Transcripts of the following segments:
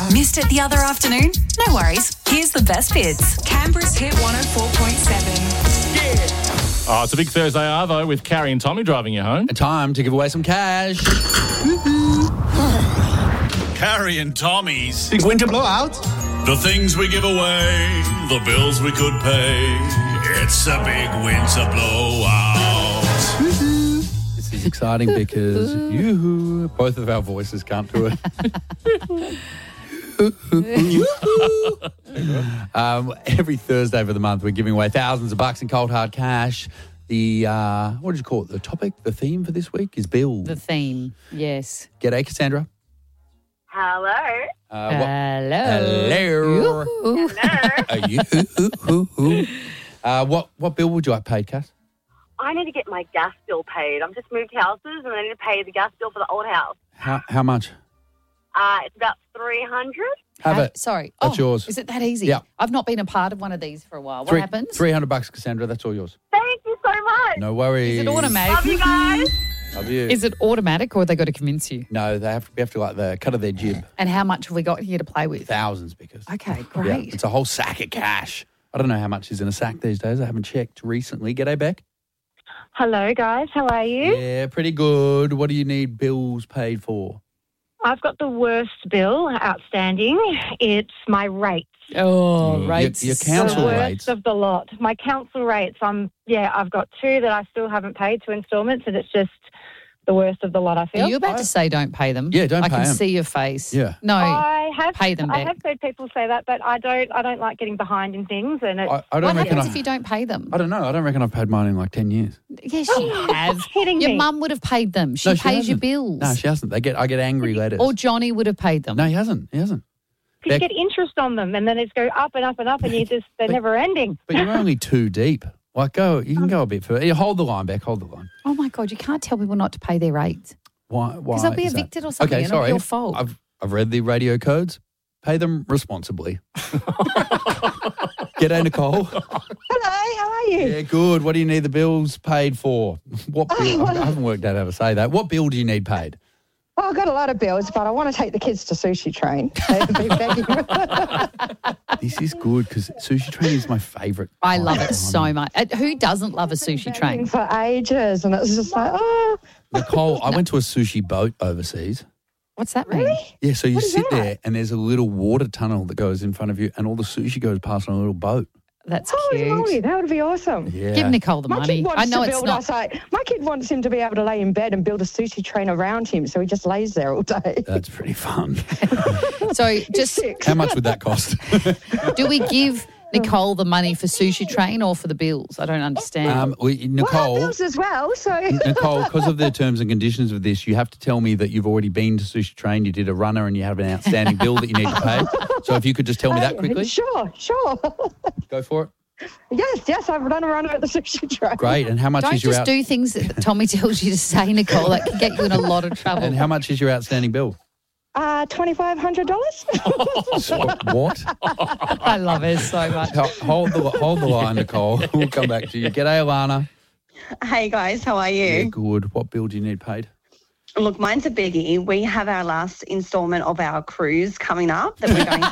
Missed it the other afternoon? No worries. Here's the best bits. Canberra's Hit 104.7. Oh, it's a big Thursday Arvo with Carrie and Tommy driving you home. Time to give away some cash. Carrie and Tommy's. Big winter blowout. The things we give away, the bills we could pay. It's a big winter blowout. This is exciting because both of our voices can't do it. Every Thursday of the month, we're giving away thousands of bucks in cold hard cash. The what did you call it? The topic, the theme for this week is bills. The theme, yes. G'day, Cassandra. Hello. Hello. What bill would you like paid, Cass? I need to get my gas bill paid. I've just moved houses and I need to pay the gas bill for the old house. How much? It's about $300. Have it. Sorry. That's yours. Is it that easy? Yeah. I've not been a part of one of these for a while. What happens? $300, Cassandra. That's all yours. Thank you so much. No worries. Is it automatic? Love you guys. Love you. Is it automatic or have they got to convince you? No, we have to like the cut of their jib. And how much have we got here to play with? Thousands because. Okay, Yeah, great. it's a whole sack of cash. I don't know how much is in a sack these days. I haven't checked recently. G'day, Beck. Hello, guys. How are you? Yeah, pretty good. What do you need bills paid for? I've got the worst bill outstanding. It's my rates. Oh, rates. Your The council worst rates. of the lot. My council rates. I've got two that I still haven't paid, 2 installments, and it's just the worst of the lot, I feel. Are you about to say don't pay them? Yeah, don't I pay can them. see your face. Yeah. No, I have pay them I back. have heard people say that, but I don't like getting behind in things, and it's, I What don't reckon. happens if you don't pay them? I don't know. I don't reckon I've paid mine in like 10 years. Yes, you have. kidding Your me. mum would have paid them. She No, pays your hasn't. bills. No, she hasn't. I get angry letters. Or Johnny would have paid them. No, he hasn't. He hasn't. you Beck- get interest on them, and then it's go up and up and up, and they're never ending. But you're only too deep. Like, you can go a bit further. Yeah, hold the line, Beck. Hold the line. Oh, my God, you can't tell people not to pay their rates. Why? Because they'll be is that? evicted or something. Okay, It'll be sorry. your fault. I've read the radio codes. Pay them responsibly. G'day, Nicole. Hello, how are you? Yeah, good. What do you need the bills paid for? What bill? I haven't worked out how to say that. What bill do you need paid? Well, I've got a lot of bills, but I want to take the kids to Sushi Train. This is good because Sushi Train is my favourite. I love it so much. Who doesn't love a sushi train? For ages, and it's just like, Nicole, I went to a sushi boat overseas. What's that mean? Yeah, so you What is sit that? there and there's a little water tunnel that goes in front of you and all the sushi goes past on a little boat. That's holy moly, cute. that would be awesome. Yeah. Give Nicole the My money. kid wants I know to it's build not. us my kid wants him to be able to lay in bed and build a sushi train around him, so he just lays there all day. That's pretty fun. So just Sick. How much would that cost? do we give Nicole the money for sushi train or for the bills? I don't understand. Well, Nicole, bills as well, so Nicole, because of the terms and conditions of this, you have to tell me that you've already been to Sushi Train, you did a runner and you have an outstanding bill that you need to pay. So if you could just tell me that quickly. Sure. Go for it. Yes, I've run around at the sushi train. Great. And how much Don't is your just do things that Tommy tells you to say, Nicole. That can get you in a lot of trouble. And how much is your outstanding bill? $2,500. So, what? I love her so much. Hold the line, Nicole. We'll come back to you. G'day, Alana. Hey guys, how are you? Yeah, good. What bill do you need paid? Look, mine's a biggie. We have our last instalment of our cruise coming up that we're going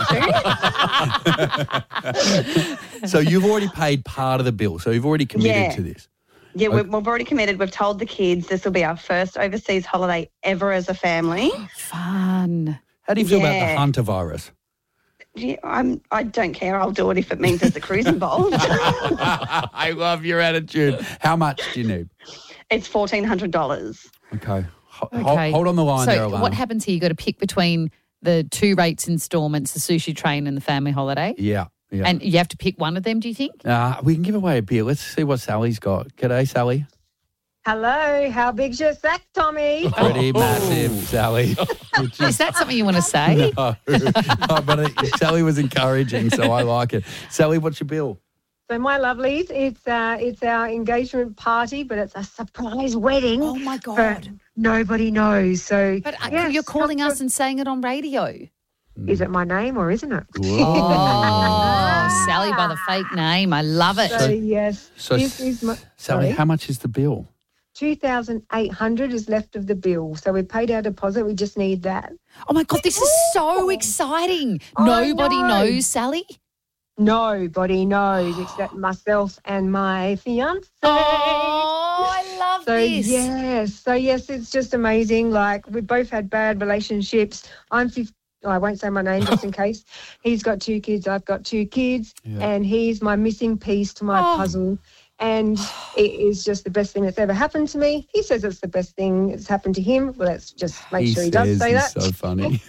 to Vanuatu. So you've already paid part of the bill. So you've already committed Yeah. to this. Yeah, we've already committed. We've told the kids this will be our first overseas holiday ever as a family. Fun. How do you feel about the Yeah. Hunter virus? Yeah, I don't care. I'll do it if it means there's a cruise involved. I love your attitude. How much do you need? It's $1,400. Okay. Okay. Hold on the line so there, Alana. what happens here? You've got to pick between the two rates instalments, the sushi train and the family holiday. Yeah. And you have to pick one of them, do you think? We can give away a beer. Let's see what Sally's got. G'day, Sally. Hello, how big's your sack, Tommy? Pretty massive, Sally. Is that something you want to say? No, but Sally was encouraging, so I like it. Sally, what's your bill? So my lovelies, it's our engagement party, but it's a surprise wedding. Oh, my But God. nobody knows. So But yes, you're calling us and saying it on radio. Is it my name or isn't it? Oh, Sally by the fake name. I love it. So yes, So, this is my Sally, sorry? how much is the bill? $2,800 is left of the bill. So we paid our deposit. We just need that. Oh, my God, this is so exciting. Nobody knows, Sally? Nobody knows except myself and my fiancé. Oh, I love this. Yes, it's just amazing. Like, we both had bad relationships. I'm 50. I won't say my name just in case. He's got 2 kids. I've got 2 kids. Yeah. And he's my missing piece to my puzzle. And it is just the best thing that's ever happened to me. He says it's the best thing that's happened to him. Well, let's just make sure he does say that. So funny.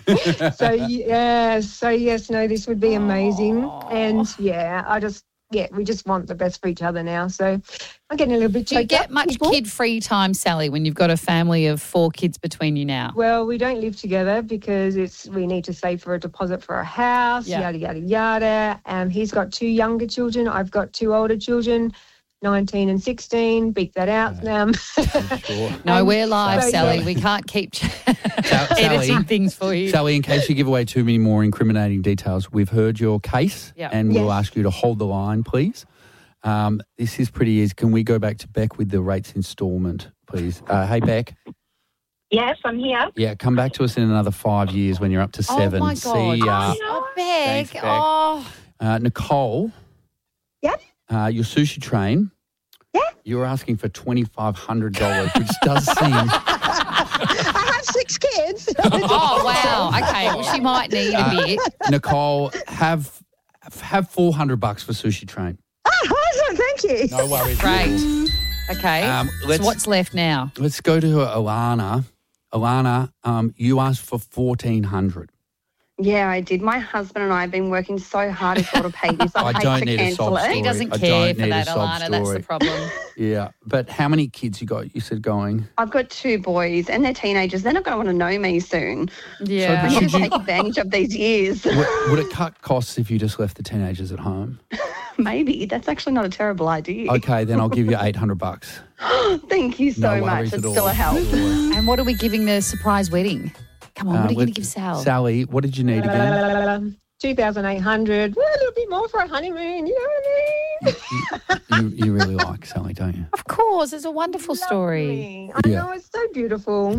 This would be amazing. And, we just want the best for each other now. So I'm getting a little bit choked up. Do you get much kid-free time, Sally, when you've got a family of 4 kids between you now? Well, we don't live together because we need to save for a deposit for a house, yada, yada, yada. He's got 2 younger children. I've got 2 older children. 19 and 16, beat that out. Sure. No, we're live, Sally. We can't keep editing things for you. Sally, in case you give away too many more incriminating details, we've heard your case and we'll ask you to hold the line, please. This is pretty easy. Can we go back to Beck with the rates instalment, please? Hey, Beck. Yes, I'm here. Yeah, come back to us in another 5 years when you're up to 7. Oh, my God. See ya. Oh, Beck. Thanks, Beck. Oh. Nicole. Yep. Your sushi train. Yeah. You're asking for $2,500, which does seem... I have 6 kids. Oh, wow. Okay, well, she might need a bit. Nicole, have $400 for sushi train. Oh, awesome. Thank you. No worries. Great. Okay. So what's left now? Let's go to Alana. Alana, you asked for $1,400. Yeah, I did. My husband and I have been working so hard to sort of pay this. I hate don't to need a cancel sob it. story. He doesn't I care don't for need that, a sob Alana. That's story. the problem. Yeah, but how many kids you got? You said going. I've got 2 boys and they're teenagers. They're not going to want to know me soon. Yeah. I need to take advantage of these years. Would it cut costs if you just left the teenagers at home? Maybe. That's actually not a terrible idea. Okay, then I'll give you $800. Thank you so No much. worries It's at still all. a help. And what are we giving the surprise wedding? Come on, what are you going to give Sal? Sally, what did you need again? $2,800. Well, a little bit more for a honeymoon, you know what I mean? You really like Sally, don't you? Of course, it's a wonderful story. I know, it's so beautiful.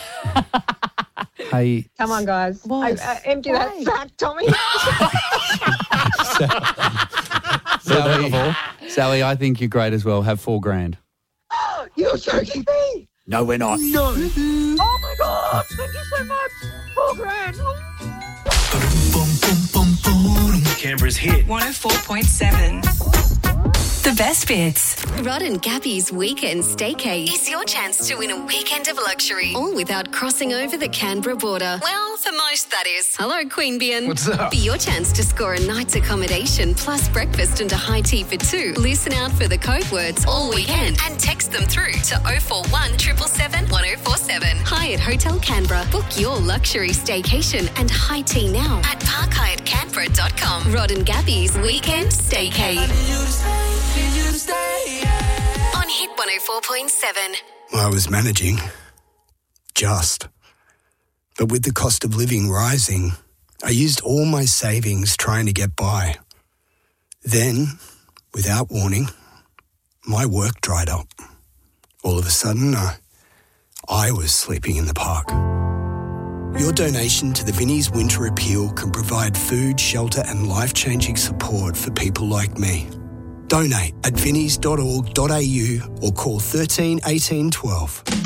Hey. Come on, guys. Empty that sack, Tommy. Sally, I think you're great as well. Have $4,000. You're joking me. No, we're not. No. Oh, my God. Thank you so much. $4,000. Canberra's hit. 104.7. The best bits. Rod and Gabby's Weekend Staycay is your chance to win a weekend of luxury, all without crossing over the Canberra border. Well, for most, that is. Hello, Queanbeyan. What's up? Be your chance to score a night's accommodation plus breakfast and a high tea for 2. Listen out for the code words all weekend and text them through to 041 777 1047. Hyatt Hotel Canberra. Book your luxury staycation and high tea now at parkhyattcanberra.com. Rod and Gabby's Weekend Staycay. On Hit 104.7. I was managing. Just. But with the cost of living rising, I used all my savings trying to get by. Then, without warning, my work dried up. All of a sudden, I was sleeping in the park. Your donation to the Vinnie's Winter Appeal can provide food, shelter and life-changing support for people like me. Donate at vinnies.org.au or call 13 18 12.